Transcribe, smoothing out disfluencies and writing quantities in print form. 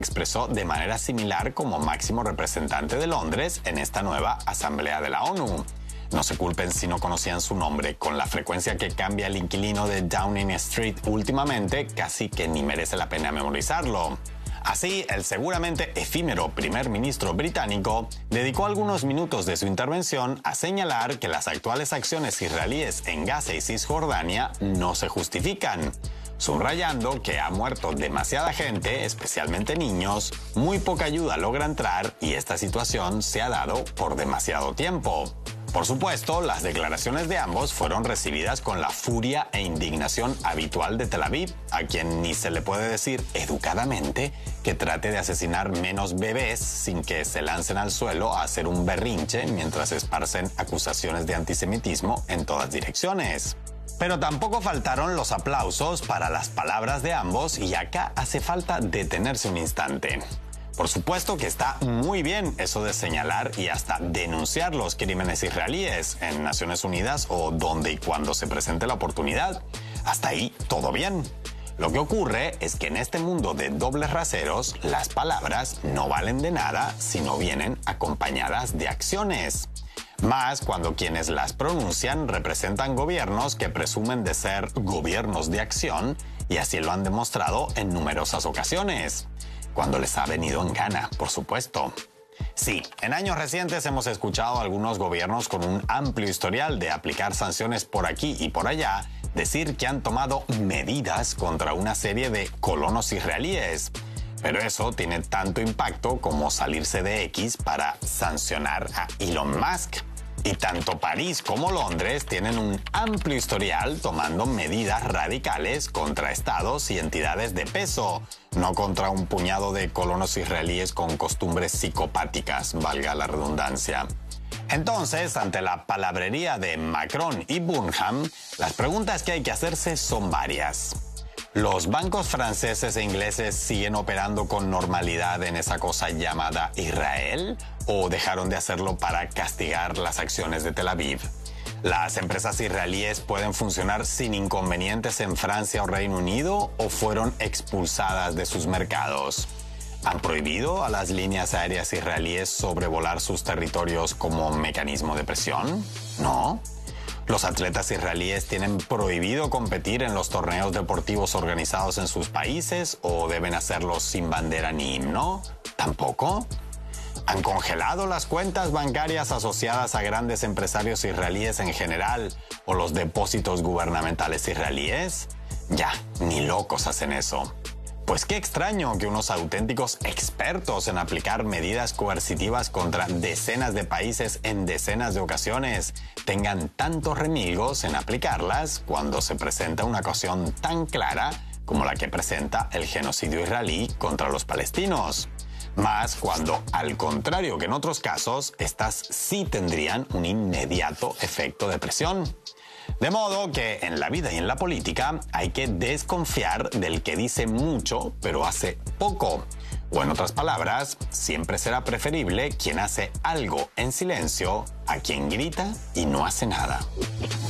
expresó de manera similar como máximo representante de Londres en esta nueva Asamblea de la ONU. No se culpen si no conocían su nombre. Con la frecuencia que cambia el inquilino de Downing Street últimamente, casi que ni merece la pena memorizarlo. Así, el seguramente efímero primer ministro británico dedicó algunos minutos de su intervención a señalar que las actuales acciones israelíes en Gaza y Cisjordania no se justifican, subrayando que ha muerto demasiada gente, especialmente niños, muy poca ayuda logra entrar y esta situación se ha dado por demasiado tiempo. Por supuesto, las declaraciones de ambos fueron recibidas con la furia e indignación habitual de Tel Aviv, a quien ni se le puede decir educadamente que trate de asesinar menos bebés sin que se lancen al suelo a hacer un berrinche mientras esparcen acusaciones de antisemitismo en todas direcciones. Pero tampoco faltaron los aplausos para las palabras de ambos y acá hace falta detenerse un instante. Por supuesto que está muy bien eso de señalar y hasta denunciar los crímenes israelíes en Naciones Unidas o donde y cuando se presente la oportunidad. Hasta ahí todo bien. Lo que ocurre es que en este mundo de dobles raseros, las palabras no valen de nada si no vienen acompañadas de acciones. Más cuando quienes las pronuncian representan gobiernos que presumen de ser gobiernos de acción y así lo han demostrado en numerosas ocasiones. Cuando les ha venido en gana, por supuesto. Sí, en años recientes hemos escuchado a algunos gobiernos con un amplio historial de aplicar sanciones por aquí y por allá, decir que han tomado medidas contra una serie de colonos israelíes. Pero eso tiene tanto impacto como salirse de X para sancionar a Elon Musk. Y tanto París como Londres tienen un amplio historial tomando medidas radicales contra estados y entidades de peso, no contra un puñado de colonos israelíes con costumbres psicopáticas, valga la redundancia. Entonces, ante la palabrería de Macron y Burnham, las preguntas que hay que hacerse son varias. ¿Los bancos franceses e ingleses siguen operando con normalidad en esa cosa llamada Israel? ¿O dejaron de hacerlo para castigar las acciones de Tel Aviv? ¿Las empresas israelíes pueden funcionar sin inconvenientes en Francia o Reino Unido o fueron expulsadas de sus mercados? ¿Han prohibido a las líneas aéreas israelíes sobrevolar sus territorios como mecanismo de presión? No. ¿Los atletas israelíes tienen prohibido competir en los torneos deportivos organizados en sus países o deben hacerlo sin bandera ni himno? ¿Tampoco? ¿Han congelado las cuentas bancarias asociadas a grandes empresarios israelíes en general o los depósitos gubernamentales israelíes? Ya, ni locos hacen eso. Pues qué extraño que unos auténticos expertos en aplicar medidas coercitivas contra decenas de países en decenas de ocasiones tengan tantos remilgos en aplicarlas cuando se presenta una ocasión tan clara como la que presenta el genocidio israelí contra los palestinos. Más cuando, al contrario que en otros casos, estas sí tendrían un inmediato efecto de presión. De modo que en la vida y en la política hay que desconfiar del que dice mucho pero hace poco. O en otras palabras, siempre será preferible quien hace algo en silencio a quien grita y no hace nada.